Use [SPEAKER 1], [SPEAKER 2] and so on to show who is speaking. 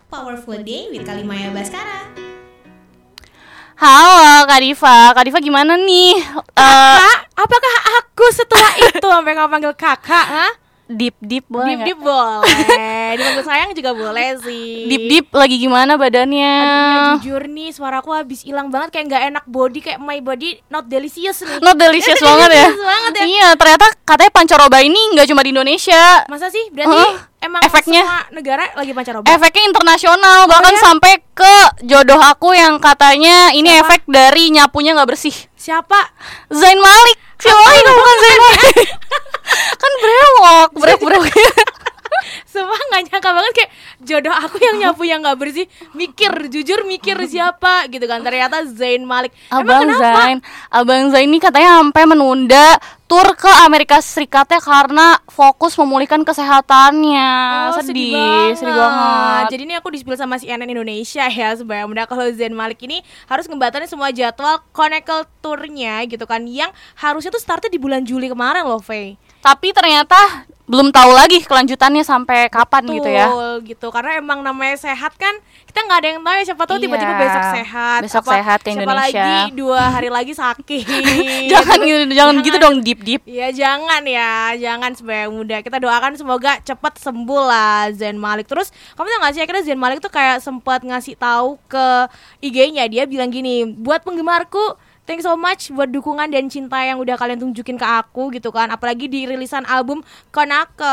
[SPEAKER 1] Powerful Day with Kalimaya Baskara.
[SPEAKER 2] Halo Kak Diva gimana nih?
[SPEAKER 3] Kak, apakah aku setelah itu sampai nggak panggil kakak? Hah?
[SPEAKER 2] Dip boleh nggak?
[SPEAKER 3] Dip boleh, dipanggil sayang juga boleh sih.
[SPEAKER 2] Dip lagi gimana badannya?
[SPEAKER 3] Aduh, ya jujur nih suaraku habis hilang banget, kayak nggak enak body, kayak my body not delicious nih.
[SPEAKER 2] Not delicious banget ya?
[SPEAKER 3] Banget ya.
[SPEAKER 2] Iya, ternyata katanya pancaroba ini nggak cuma di Indonesia.
[SPEAKER 3] Masa sih? Berarti emang
[SPEAKER 2] efeknya,
[SPEAKER 3] semua negara lagi pancaroba?
[SPEAKER 2] efeknya internasional, bahkan
[SPEAKER 3] ya?
[SPEAKER 2] sampai ke jodoh aku yang katanya ini
[SPEAKER 3] Siapa?
[SPEAKER 2] efek dari nyapunya nggak bersih.
[SPEAKER 3] Siapa?
[SPEAKER 2] Zain Malik. Siapa lagi kalau bukan Zain Malik? Kan brewok.
[SPEAKER 3] Sumpah gak nyangka banget, kayak jodoh aku yang nyapu yang gak bersih. Jujur mikir siapa gitu kan. Ternyata Zain Malik. Emang kenapa?
[SPEAKER 2] Abang Zain ini katanya sampai menunda tur ke Amerika Serikatnya karena fokus memulihkan kesehatannya. sedih banget.
[SPEAKER 3] Jadi ini aku di-spill sama CNN Indonesia ya, sebenarnya kalau Zain Malik ini harus ngebatalin semua jadwal Connecticut tournya gitu kan, yang harusnya tuh startnya di bulan Juli kemarin loh, Faye.
[SPEAKER 2] Tapi ternyata belum tahu lagi kelanjutannya sampai kapan.
[SPEAKER 3] Betul,
[SPEAKER 2] gitu ya.
[SPEAKER 3] Gitu. Karena emang namanya sehat kan, kita nggak ada yang tahu ya, siapa tahu tiba-tiba besok sehat.
[SPEAKER 2] Besok sehat ke Indonesia.
[SPEAKER 3] Siapa lagi 2 hari lagi sakit.
[SPEAKER 2] jangan gitu dong, Dip.
[SPEAKER 3] Ya jangan sebagai muda. Kita doakan semoga cepat sembuh lah Zain Malik. Terus kamu tahu nggak sih, akhirnya Zain Malik tuh kayak sempat ngasih tahu ke IG-nya, dia bilang gini, buat penggemarku, thanks so much buat dukungan dan cinta yang udah kalian tunjukin ke aku gitu kan. Apalagi di rilisan album Konake.